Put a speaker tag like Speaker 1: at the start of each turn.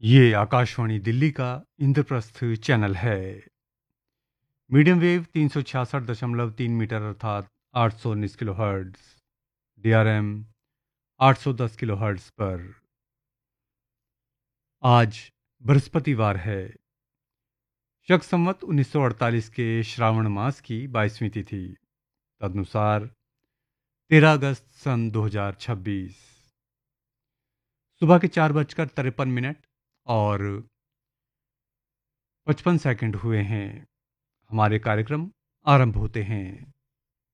Speaker 1: ये आकाशवाणी दिल्ली का इंद्रप्रस्थ चैनल है। मीडियम वेव 366.3 मीटर अर्थात 819 kilo hertz, DRM 810 kilo hertz पर। आज बृहस्पतिवार है। शक संवत 1948 के श्रावण मास की 22वीं तिथि, तदनुसार 13 अगस्त सन 2026। सुबह के 4:53 और 55 सेकंड हुए हैं। हमारे कार्यक्रम आरंभ होते हैं।